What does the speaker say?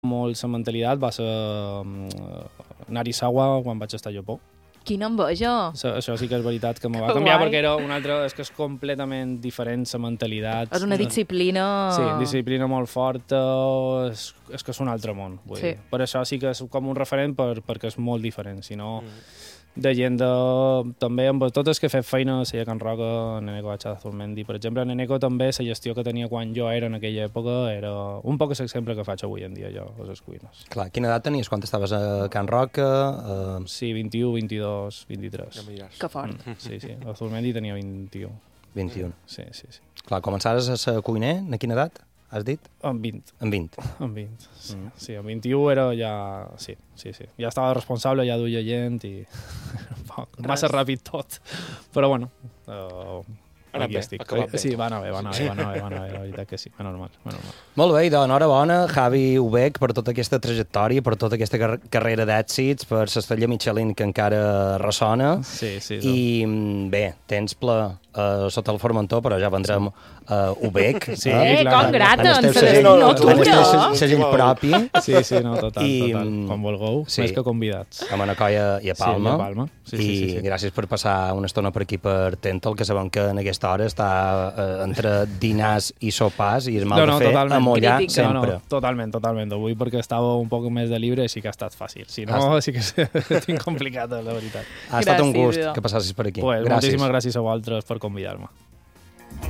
molt la mentalitat va ser Narisawa quan vaig estar a Japó. Quina enveja! Això sí que és veritat que me va canviar perquè era un altre... És que és completament diferent la mentalitat. És una disciplina... Sí, disciplina molt forta, és que és un altre món. Vull dir. Per això sí que és com un referent perquè és molt diferent. Si no, de gent també amb totes que he fet feina, a Can Roca, en Eneco Azurmendi, per exemple, en Eneco també la gestió que tenia quan jo era en aquella època era un poc l'exemple que faig avui en dia jo, a les cuines. Clar, quina edat tenies quan estaves a Can Roca? Sí, 21, 22, 23. Que fort. Sí, a Azurmendi tenia 21. 21. Sí. Clar, començaves a ser cuiner, a quina edat, has dit? Amb 20. Amb 20. Amb 20, sí. Amb 21 era ja... Sí. Ja estava responsable, ja duia gent i... massa ràpid tot. Però bueno, aquí estic. Sí, va anar bé, la veritat que sí, va normal. Molt bé, doncs, enhorabona, Javi Ubech, per tota aquesta trajectòria, per tota aquesta carrera d'èxits, per l'estrella Michelin que encara ressona. Sí. I bé, tens ple sota el Formentor, però ja vendrem Ubech. Sí, congrats, no segell propi. Sí, no, total. Quan vulgueu, més que convidats. A Manacoia i a Palma. Sí, a Palma. I gràcies per passar una estona per aquí per Tental, que sabem que en aquesta hora està entre dinars i sopars i es mal de fer amollar sempre. Totalment. Avui perquè estava un poc més de libre sí que ha estat fàcil. Si no, sí que tinc complicat, la veritat. Ha estat un gust que passassis per aquí. Moltíssimes gràcies a vosaltres per convidar-me.